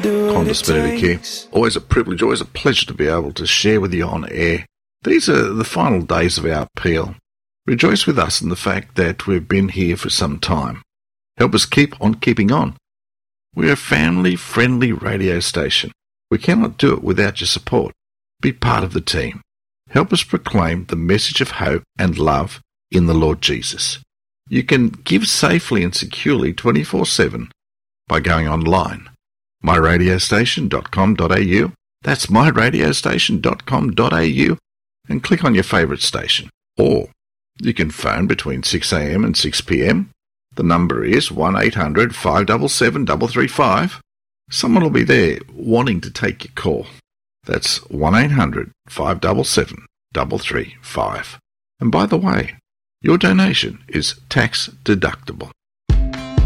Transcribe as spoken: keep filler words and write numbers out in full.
Qantas Benedict here. Always a privilege, always a pleasure to be able to share with you on air. These are the final days of our appeal. Rejoice with us in the fact that we've been here for some time. Help us keep on keeping on. We're a family-friendly radio station. We cannot do it without your support. Be part of the team. Help us proclaim the message of hope and love in the Lord Jesus. You can give safely and securely twenty-four seven by going online. my radio station dot com dot a u. That's my radio station dot com dot a u and click on your favourite station. Or you can phone between six a m and six p m. The number is one eight hundred five seven seven three three five. Someone will be there wanting to take your call. That's one eight hundred five seven seven three three five. And by the way, your donation is tax deductible.